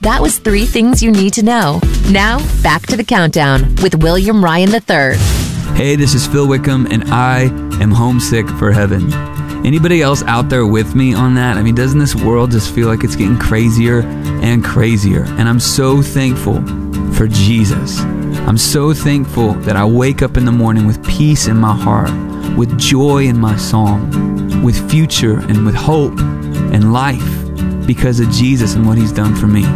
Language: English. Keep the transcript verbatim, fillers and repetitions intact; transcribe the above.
That was three things you need to know. Now, back to the countdown with William Ryan the third. Hey, this is Phil Wickham, and I am homesick for heaven. Anybody else out there with me on that? I mean, doesn't this world just feel like it's getting crazier and crazier? And I'm so thankful for Jesus. I'm so thankful that I wake up in the morning with peace in my heart, with joy in my song, with future and with hope and life because of Jesus and what He's done for me.